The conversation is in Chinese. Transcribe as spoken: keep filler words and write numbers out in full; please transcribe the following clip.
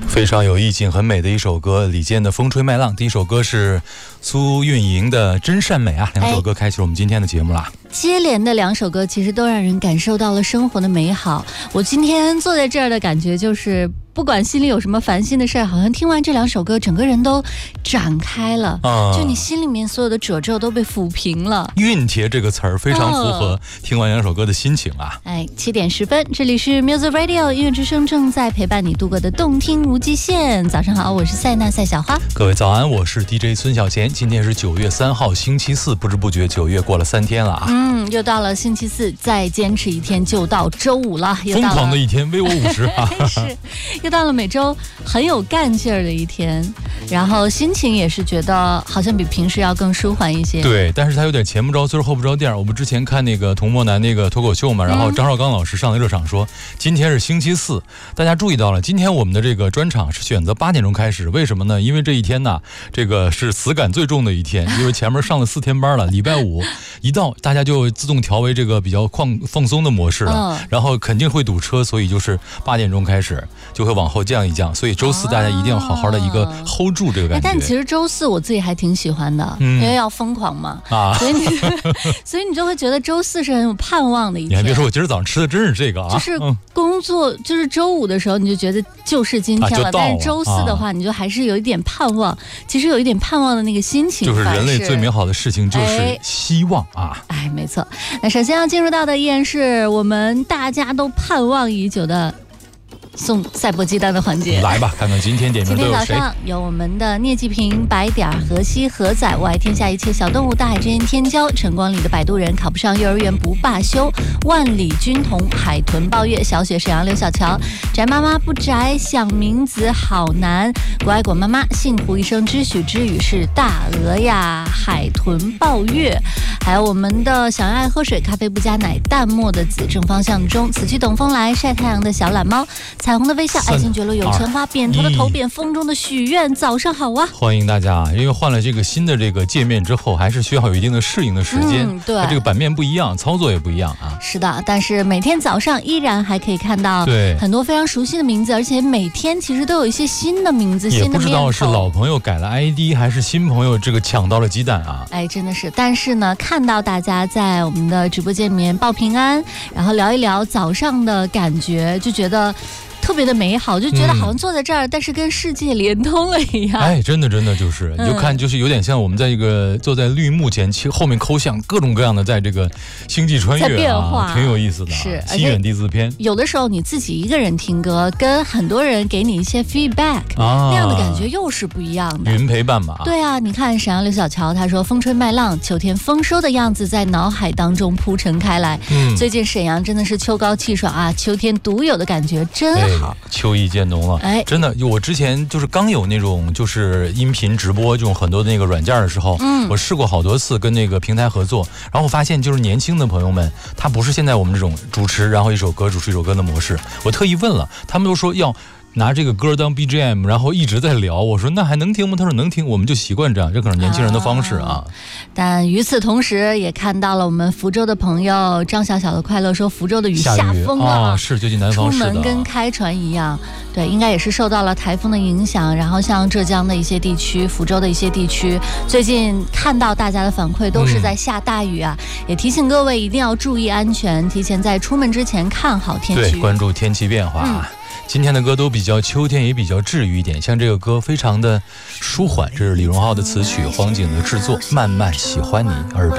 非常有意境很美的一首歌，李健的风吹麦浪。第一首歌是苏运莹的真善美啊，两首歌开启了我们今天的节目啦。 接连的两首歌其实都让人感受到了生活的美好。我今天坐在这儿的感觉就是不管心里有什么烦心的事儿，好像听完这两首歌整个人都展开了、嗯、就你心里面所有的褶皱都被抚平了。 熨帖这个词儿非常符合听完两首歌的心情啊。 哎，七点十分，这里是 Music Radio 音乐之声，正在陪伴你度过的动听无极限。早上好，我是赛娜赛小花。 各位早安，我是 D J 孙小贤。今天是九月三号星期四，不知不觉九月过了三天了啊。 嗯，又到了星期四，再坚持一天就到周五了。 疯狂的一天，为我五十啊！ 是，又到了每周很有干劲儿的一天，然后心情也是觉得好像比平时要更舒缓一些。 对，但是他有点前不着村后不着店。我们之前看那个童漠男那个脱口秀嘛，然后张绍刚老师上了热场说，今天是星期四，大家注意到了，今天我们的这个专场是选择八点钟开始，为什么呢？因为这一天呢，这个是词感最重的一天，因为前面上了四天班了，礼拜五一到，大家就自动调为这个比较放放松的模式了，嗯、然后肯定会堵车，所以就是八点钟开始就会往后降一降，所以周四大家一定要好好的一个 hold 住这个感觉。 但其实周四我自己还挺喜欢的，嗯、因为要疯狂嘛，啊，所以你所以你就会觉得周四是很有盼望的一天。 你还别说，我今儿早上吃的真是这个啊， 就是工作、嗯、就是周五的时候你就觉得就是今天了，啊、了但是周四的话、啊、你就还是有一点盼望，其实有一点盼望的那个心情， 就是人类最美好的事情就是希望啊。 哎，哎没错。那首先要进入到的依然是我们大家都盼望已久的送赛博鸡蛋的环节。 来吧，看看今天点名都有谁。 今天早上有我们的聂继平、白点、河西、何仔、我爱天下一切小动物、大海之间天骄、晨光里的摆渡人、考不上幼儿园不罢休、万里军童、海豚抱月、小雪沈阳刘小乔、宅妈妈不宅、想名字好难、果爱果妈妈、幸福一生知许知语是大鹅呀、海豚抱月，还有我们的想要爱喝水、咖啡不加奶、淡漠的子、正方向中、此去等风来、晒太阳的小懒猫、彩虹的微笑、爱情绝路有春花、扁头的头扁、风中的许愿。早上好啊！ 欢迎大家，因为换了这个新的这个界面之后，还是需要有一定的适应的时间。嗯、对，这个版面不一样，操作也不一样啊。 是的，但是每天早上依然还可以看到很多非常熟悉的名字，而且每天其实都有一些新的名字、新的面孔。 也不知道是老朋友改了 I D， 还是新朋友这个抢到了鸡蛋啊！ 哎，真的是。但是呢，看到大家在我们的直播间里面报平安，然后聊一聊早上的感觉，就觉得特别的美好，就觉得好像坐在这儿、嗯、但是跟世界连通了一样。 哎，真的真的就是、嗯、你就看就是有点像我们在一个坐在绿幕前，其实后面抠像各种各样的在这个星际穿越、啊、 在变化， 挺有意思的、啊、 是心远地自偏。 有的时候你自己一个人听歌，跟很多人给你一些 feedback、啊、那样的感觉又是不一样的。 云陪伴嘛。 对啊，你看沈阳刘小乔他说，风吹麦浪，秋天丰收的样子在脑海当中铺陈开来、嗯、最近沈阳真的是秋高气爽啊，秋天独有的感觉真好、 哎、秋意渐浓了。哎，真的，我之前就是刚有那种就是音频直播这种很多的那个软件的时候，嗯，我试过好多次跟那个平台合作，然后我发现就是年轻的朋友们，他不是现在我们这种主持然后一首歌主持一首歌的模式。我特意问了，他们都说要拿这个歌当 B G M， 然后一直在聊。我说那还能听吗？他说能听，我们就习惯这样，这可能年轻人的方式啊。啊但与此同时，也看到了我们福州的朋友张小小的快乐说，福州的雨下风了， 啊、是最近南方出门跟开船一样。对，应该也是受到了台风的影响。然后像浙江的一些地区、福州的一些地区，最近看到大家的反馈都是在下大雨啊，嗯、也提醒各位一定要注意安全，提前在出门之前看好天气， 对，关注天气变化。嗯今天的歌都比较秋天，也比较治愈一点，像这个歌非常的舒缓，这是李荣浩的词曲，黄景的制作，慢慢喜欢你，耳边